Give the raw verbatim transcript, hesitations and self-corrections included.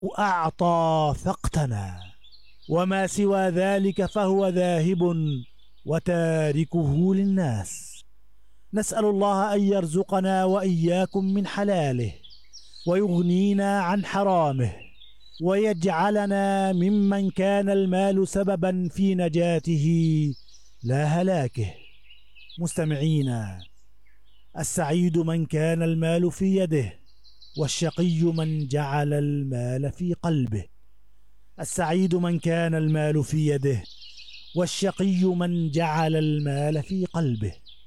أعطى فاقتنى، وما سوى ذلك فهو ذاهب وتاركه للناس. نسأل الله أن يرزقنا وإياكم من حلاله، ويغنينا عن حرامه، ويجعلنا ممن كان المال سببا في نجاته لا هلاكه. مستمعينا، السعيد من كان المال في يده، والشقي من جعل المال في قلبه. السعيد من كان المال في يده، والشقي من جعل المال في قلبه.